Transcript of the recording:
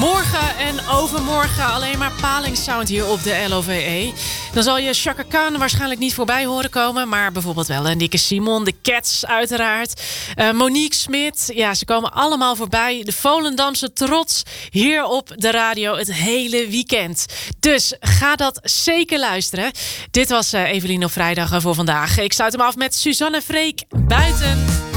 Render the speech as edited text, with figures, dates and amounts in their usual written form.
Morgen en overmorgen alleen maar palingsound hier op de LOVE. Dan zal je Chaka Khan waarschijnlijk niet voorbij horen komen. Maar bijvoorbeeld wel Nikke Simon, de Cats uiteraard. Monique Smit, ja, ze komen allemaal voorbij. De Volendamse trots hier op de radio het hele weekend. Dus ga dat zeker luisteren. Dit was Evelien op vrijdag voor vandaag. Ik sluit hem af met Suzanne Freek, Buiten.